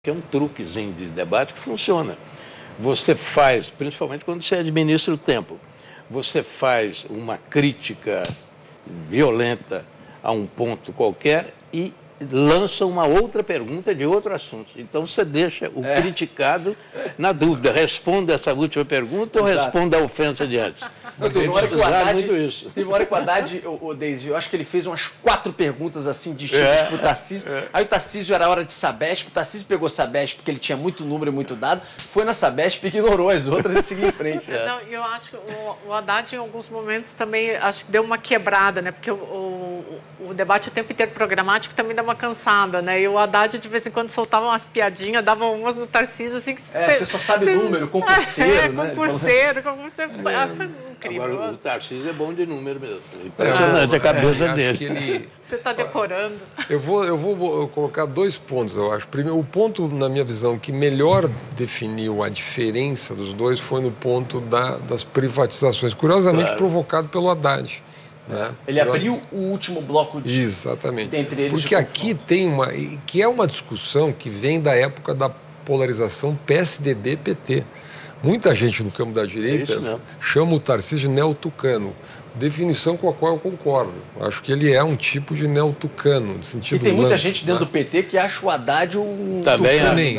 Que é um truquezinho de debate que funciona. Você faz, principalmente quando você administra o tempo, você faz uma crítica violenta a um ponto qualquer e lança uma outra pergunta de outro assunto. Então você deixa o criticado na dúvida, responda essa última pergunta ou responda a ofensa de antes. Teve uma hora que o Haddad, o Deise, eu acho que ele fez umas 4 perguntas assim distintas para o Tarcísio. Aí o Tarcísio era hora de Sabesp, o Tarcísio pegou Sabesp porque ele tinha muito número e muito dado, foi na Sabesp e ignorou as outras e seguiu em frente. Não, eu acho que o Haddad, em alguns momentos, também acho que deu uma quebrada, né? Porque o debate o tempo inteiro programático também dá uma cansada, né? E o Haddad, de vez em quando, soltava umas piadinhas, dava umas no Tarcísio, assim que você só sabe número, concurseiro, né? Concurseiro. Foi incrível. Agora, o Tarcísio é bom de número mesmo. Impressionante a cabeça dele. Você está decorando. Eu vou colocar 2 pontos, eu acho. Primeiro, o ponto, na minha visão, que melhor definiu a diferença dos dois foi no ponto das privatizações, curiosamente provocado pelo Haddad. Né? Ele abriu o último bloco de... Exatamente. Entre eles. Porque aqui tem que é uma discussão que vem da época da polarização PSDB-PT. Muita gente no campo da direita chama o Tarcísio de neotucano, definição com a qual eu concordo. Acho que ele é um tipo de neotucano, no sentido... E tem muita gente dentro do PT que acha o Haddad um... Também.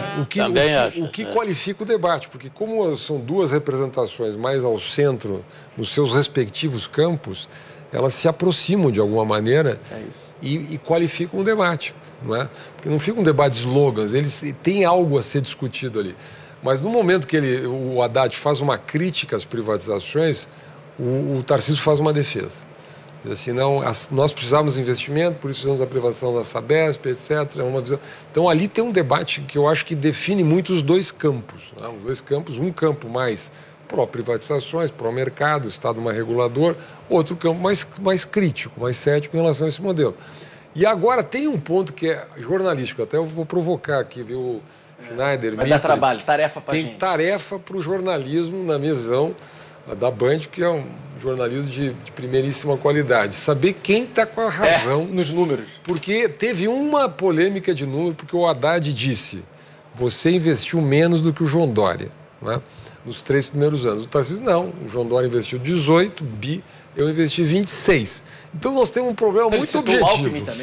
O que qualifica o debate, porque como são 2 representações mais ao centro, nos seus respectivos campos, elas se aproximam de alguma maneira e qualificam o debate. Não é? Porque não fica um debate de slogans, eles têm algo a ser discutido ali. Mas no momento que o Haddad faz uma crítica às privatizações, o Tarcísio faz uma defesa. Diz assim, não, nós precisamos de investimento, por isso precisamos da privatização da Sabesp, etc. Então ali tem um debate que eu acho que define muito os 2 campos. Né? Os 2 campos, um campo mais pró-privatizações, pró-mercado, o Estado mais regulador, outro campo mais crítico, mais cético em relação a esse modelo. E agora tem um ponto que é jornalístico, até eu vou provocar aqui, viu, Schneider, vai dar trabalho, tarefa para gente. Tem tarefa para o jornalismo, na minha visão, da Band, que é um jornalismo de primeiríssima qualidade. Saber quem está com a razão nos números. Porque teve uma polêmica de número, porque o Haddad disse: você investiu menos do que o João Dória, né, nos 3 primeiros anos. O Tarcísio, não. O João Dória investiu 18 bi, eu investi 26. Então nós temos um problema muito objetivo.